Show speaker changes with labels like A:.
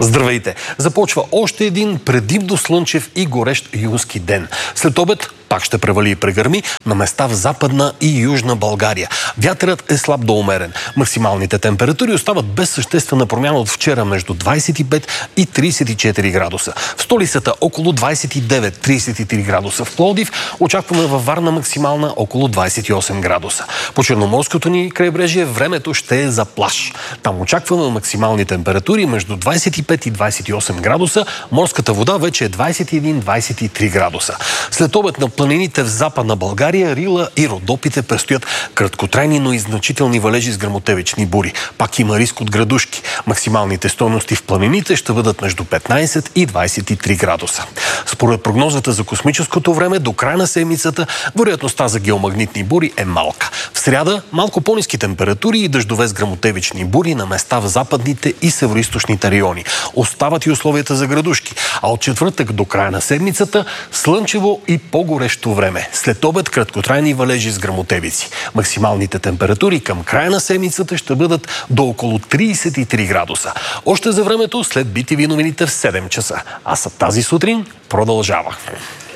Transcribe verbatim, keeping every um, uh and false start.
A: Здравейте! Започва още един предимно слънчев и горещ юнски ден. След обед пак ще превали и прегърми на места в Западна и Южна България. Вятърът е слаб до умерен. Максималните температури остават без съществена промяна от вчера между двадесет и пет и тридесет и четири градуса. В столицата около двадесет и девет до тридесет и три градуса. В Пловдив очакваме във Варна максимална около двадесет и осем градуса. По Черноморското ни крайбрежие времето ще е за плаж. Там очакваме максимални температури между двадесет и пет и двадесет и осем градуса. Морската вода вече е двадесет и един до двадесет и три градуса. След обед на планините в Западна България, Рила и Родопите предстоят краткотрайни, но и значителни валежи с гръмотевични бури. Пак има риск от градушки. Максималните стойности в планините ще бъдат между петнадесет и двадесет и три градуса. Според прогнозата за космическото време, до края на седмицата вероятността за геомагнитни бури е малка. В сряда малко по-ниски температури и дъждове с гръмотевични бури на места в западните и североизточните райони. Остават и условията за градушки. А от четвъртък до края на седмицата слънчево и по-горещо време. След обед краткотрайни валежи с гръмотевици. Максималните температури към края на седмицата ще бъдат до около тридесет и три градуса. Още за времето след би ти ви новините в седем часа. А са тази сутрин продължава.